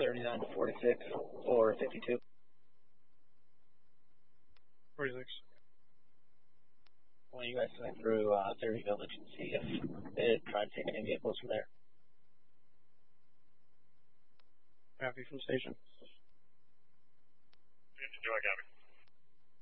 39 to 46 or 52. 46. Well, you guys went through Theory Village and see if it tried to take any vehicles from there. Copy from station. Do I copy?